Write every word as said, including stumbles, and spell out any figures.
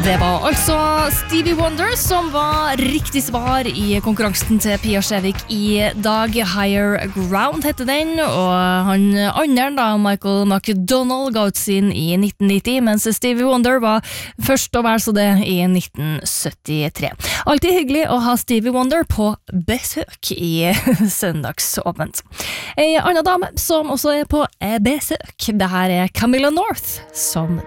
Det var altså Stevie Wonder som var riktig svar i konkurransen til Pia Skjevik i dag. Higher Ground heter den, og han andre da, Michael McDonald, ga ut sin i nitten nitti, mens Stevie Wonder var først å være så det i nitten syttitre. Alltid hyggelig å ha Stevie Wonder på besøk i Søndagsåpent. En annen dame som også er på besøk, det her er Camilla North, som